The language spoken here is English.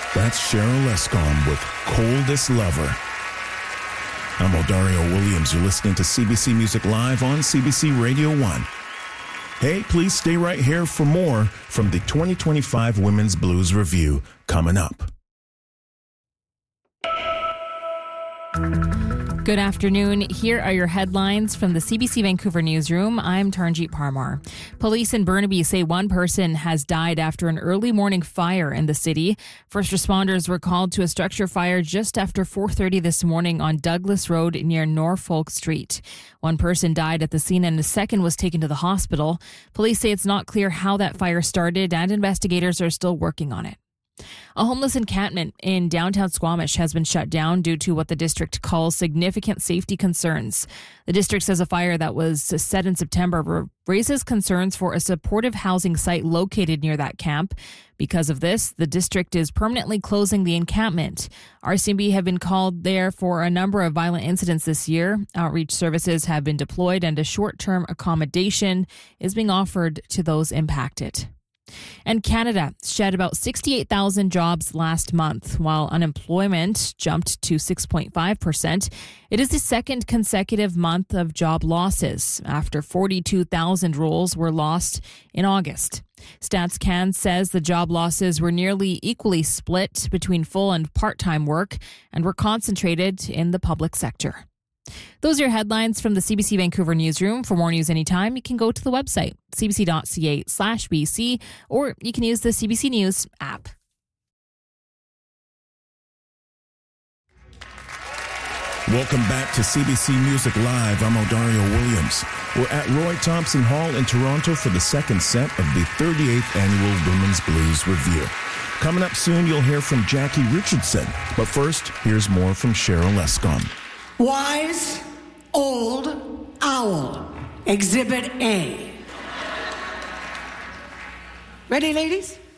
That's Cheryl Lescom with Coldest Lover. I'm Odario Williams. You're listening to CBC Music Live on CBC Radio 1. Hey, please stay right here for more from the 2025 Women's Blues Review coming up. Good afternoon. Here are your headlines from the CBC Vancouver newsroom. I'm Taranjeet Parmar. Police in Burnaby say one person has died after an early morning fire in the city. First responders were called to a structure fire just after 4:30 this morning on Douglas Road near Norfolk Street. One person died at the scene and a second was taken to the hospital. Police say it's not clear how that fire started and investigators are still working on it. A homeless encampment in downtown Squamish has been shut down due to what the district calls significant safety concerns. The district says a fire that was set in September raises concerns for a supportive housing site located near that camp. Because of this, the district is permanently closing the encampment. RCMP have been called there for a number of violent incidents this year. Outreach services have been deployed and a short-term accommodation is being offered to those impacted. And Canada shed about 68,000 jobs last month, while unemployment jumped to 6.5%. It is the second consecutive month of job losses after 42,000 roles were lost in August. StatsCan says the job losses were nearly equally split between full and part-time work and were concentrated in the public sector. Those are your headlines from the CBC Vancouver newsroom. For more news anytime, you can go to the website, cbc.ca/BC, or you can use the CBC News app. Welcome back to CBC Music Live. I'm Odario Williams. We're at Roy Thompson Hall in Toronto for the second set of the 38th Annual Women's Blues Review. Coming up soon, you'll hear from Jackie Richardson. But first, here's more from Cheryl Lescom. Wise Old Owl, Exhibit A. Ready, ladies?